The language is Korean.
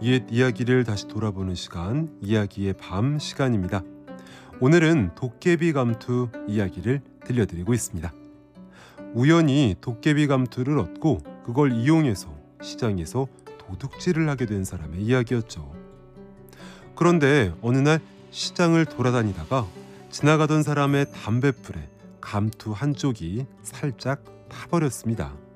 옛 이야기를 다시 돌아보는 시간, 이야기의 밤 시간입니다. 오늘은 도깨비 감투 이야기를 들려드리고 있습니다. 우연히 도깨비 감투를 얻고 그걸 이용해서 시장에서 도둑질을 하게 된 사람의 이야기였죠. 그런데 어느 날 시장을 돌아다니다가 지나가던 사람의 담뱃불에 감투 한쪽이 살짝 타버렸습니다.